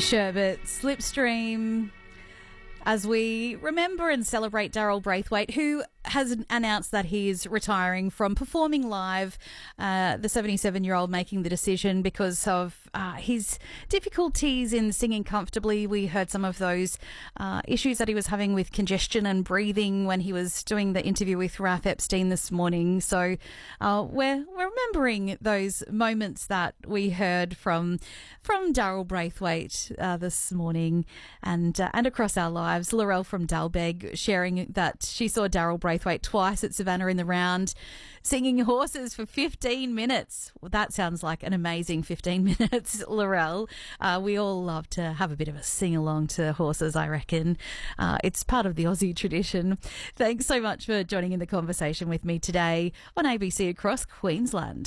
Sherbet, Slipstream, as we remember and celebrate Daryl Braithwaite, who has announced that he is retiring from performing live, the 77-year-old making the decision because of his difficulties in singing comfortably. We heard some of those issues that he was having with congestion and breathing when he was doing the interview with Ralph Epstein this morning. So we're remembering those moments that we heard from Daryl Braithwaite this morning and across our lives. Laurel from Dalbeg sharing that she saw Daryl Braithwaite twice at Savannah in the Round, singing Horses for 15 minutes. Well, that sounds like an amazing 15 minutes, Laurel. We all love to have a bit of a sing-along to Horses, I reckon. It's part of the Aussie tradition. Thanks so much for joining in the conversation with me today on ABC Across Queensland.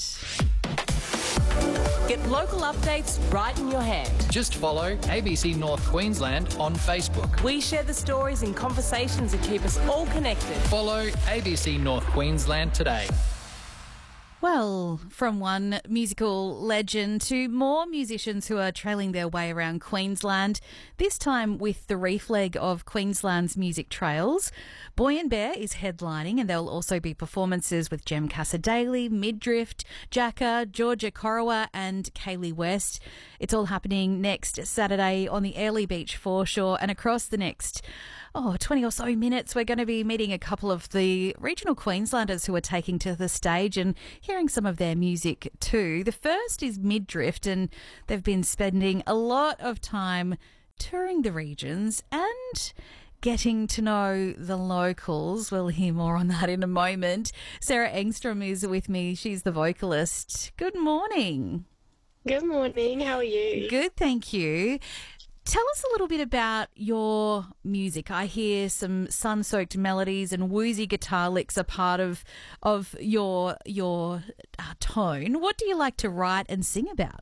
Get local updates right in your hand. Just follow ABC North Queensland on Facebook. We share the stories and conversations that keep us all connected. Follow ABC North Queensland today. Well, from one musical legend to more musicians who are trailing their way around Queensland, this time with the reef leg of Queensland's Music Trails. Boy and Bear is headlining, and there will also be performances with Jem Cassar-Daley, Midrift, Jacka, Georgia Corowa and Kaylee West. It's all happening next Saturday on the Airlie Beach foreshore, and across the next 20 or so minutes, we're going to be meeting a couple of the regional Queenslanders who are taking to the stage and hearing some of their music too. The first is Midrift, and they've been spending a lot of time touring the regions and getting to know the locals. We'll hear more on that in a moment. Sarah Engstrom is with me. She's the vocalist. Good morning. Good morning. How are you? Good, thank you. Tell us a little bit about your music. I hear some sun-soaked melodies and woozy guitar licks are part of your tone. What do you like to write and sing about?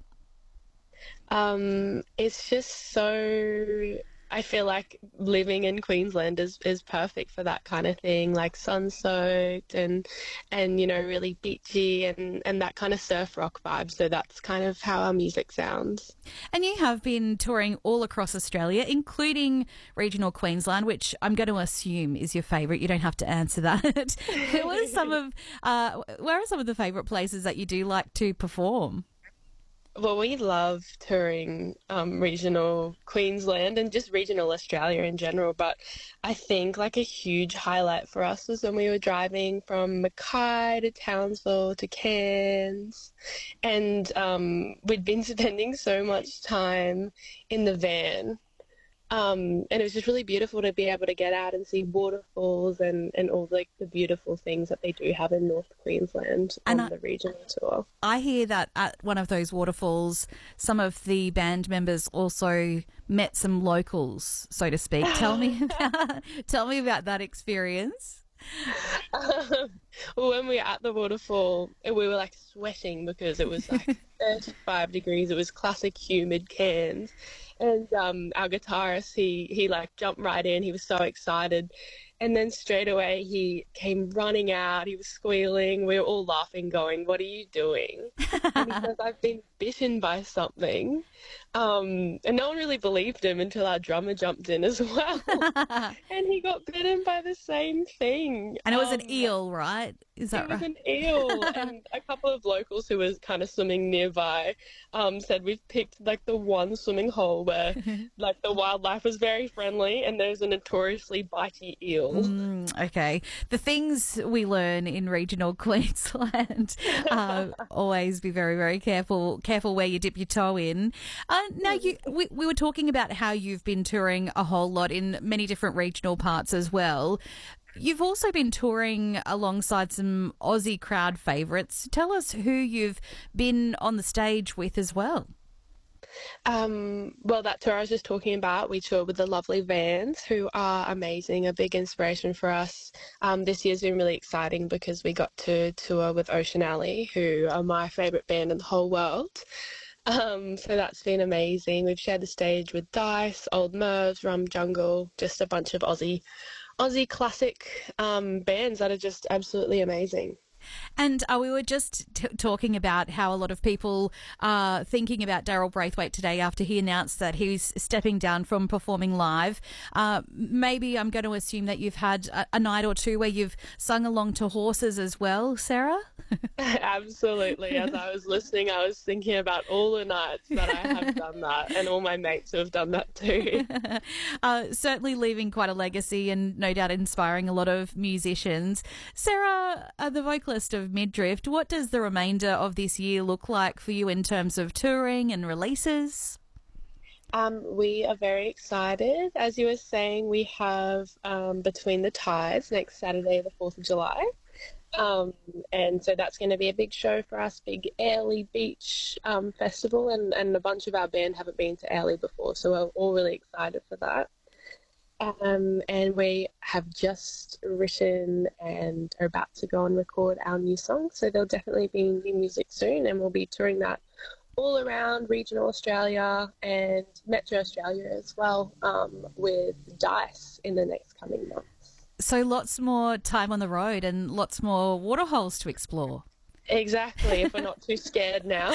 It's just so... I feel like living in Queensland is perfect for that kind of thing, like sun-soaked and really beachy and that kind of surf rock vibe. So that's kind of how our music sounds. And you have been touring all across Australia, including regional Queensland, which I'm going to assume is your favourite. You don't have to answer that. Where are some of the favourite places that you do like to perform? Well, we love touring regional Queensland and just regional Australia in general, but I think like a huge highlight for us was when we were driving from Mackay to Townsville to Cairns, and we'd been spending so much time in the van. And it was just really beautiful to be able to get out and see waterfalls and all like the beautiful things that they do have in North Queensland on the regional tour. I hear that at one of those waterfalls, some of the band members also met some locals, so to speak. Tell me about that experience. When we were at the waterfall, we were like sweating because it was like 35 degrees. It was classic humid Cairns. And our guitarist, he like jumped right in. He was so excited. And then straight away he came running out. He was squealing. We were all laughing, going, "What are you doing?" And he says, "I've been bitten by something." And no one really believed him until our drummer jumped in as well. And he got bitten by the same thing. And it was an eel, right? Is that right? It was an eel. And a couple of locals who were kind of swimming nearby said we've picked like the one swimming hole where like the wildlife was very friendly and there's a notoriously bitey eel. Okay. The things we learn in regional Queensland, always be very, very careful where you dip your toe in. Now, we were talking about how you've been touring a whole lot in many different regional parts as well. You've also been touring alongside some Aussie crowd favourites. Tell us who you've been on the stage with as well. Well, that tour I was just talking about, we toured with the Lovely Vans, who are amazing, a big inspiration for us. This year's been really exciting because we got to tour with Ocean Alley, who are my favourite band in the whole world. So that's been amazing. We've shared the stage with Dice, Old Mervs, Rum Jungle, just a bunch of Aussie classic bands that are just absolutely amazing. And we were just talking about how a lot of people are thinking about Daryl Braithwaite today after he announced that he's stepping down from performing live. Maybe I'm going to assume that you've had a night or two where you've sung along to horses as well, Sarah? Absolutely. As I was listening, I was thinking about all the nights that I have done that and all my mates who have done that too. Certainly leaving quite a legacy and no doubt inspiring a lot of musicians. Sarah, the vocalist of Midriff, what does the remainder of this year look like for you in terms of touring and releases? We are very excited. As you were saying, we have Between the Tides next Saturday, the 4th of July. And so that's going to be a big show for us, big Airlie Beach festival, and a bunch of our band haven't been to Airlie before, so we're all really excited for that. And we have just written and are about to go and record our new song, so there'll definitely be new music soon, and we'll be touring that all around regional Australia and Metro Australia as well, with Dice in the next coming months. So lots more time on the road and lots more waterholes to explore. Exactly, if we're not too scared now.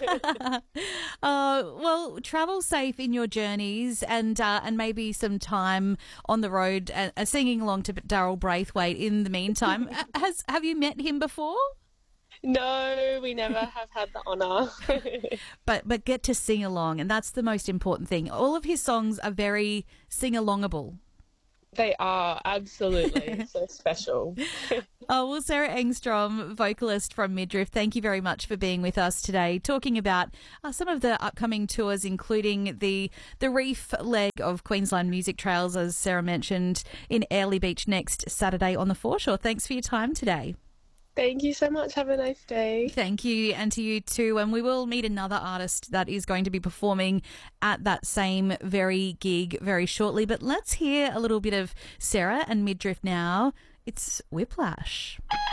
Well, travel safe in your journeys and maybe some time on the road singing along to Daryl Braithwaite in the meantime. Have you met him before? No, we never have had the honour. But get to sing along, and that's the most important thing. All of his songs are very sing-alongable. They are, absolutely. So special. Oh, well, Sarah Engstrom, vocalist from Midriff, thank you very much for being with us today, talking about some of the upcoming tours, including the Reef leg of Queensland Music Trails, as Sarah mentioned, in Airlie Beach next Saturday on the foreshore. Thanks for your time today. Thank you so much. Have a nice day. Thank you, and to you too. And we will meet another artist that is going to be performing at that same very gig very shortly. But let's hear a little bit of Sarah and Midriff now. It's Whiplash.